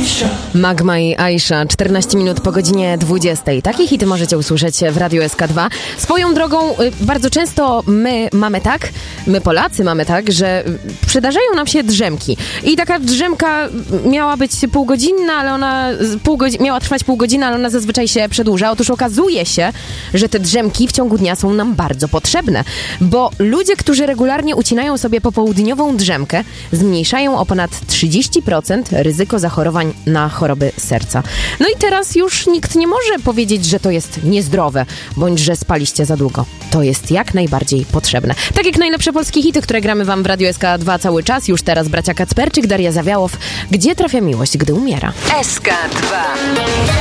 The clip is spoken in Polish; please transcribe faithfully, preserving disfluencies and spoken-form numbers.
Magma i Aisha, czternaście minut po godzinie dwudziestej. Takie hity możecie usłyszeć w Radiu S K dwa. Swoją drogą, bardzo często my mamy tak, my Polacy mamy tak, że przydarzają nam się drzemki. I taka drzemka miała być półgodzinna, ale ona pół godzi- miała trwać pół godziny, ale ona zazwyczaj się przedłuża. Otóż okazuje się, że te drzemki w ciągu dnia są nam bardzo potrzebne, bo ludzie, którzy regularnie ucinają sobie popołudniową drzemkę, zmniejszają o ponad trzydzieści procent ryzyko zachorowań na choroby serca. No i teraz już nikt nie może powiedzieć, że to jest niezdrowe, bądź że spaliście za długo. To jest jak najbardziej potrzebne. Tak jak najlepsze polskie hity, które gramy wam w Radiu S K dwa cały czas, już teraz bracia Kacperczyk, Daria Zawiałow. Gdzie trafia miłość, gdy umiera? S K dwa.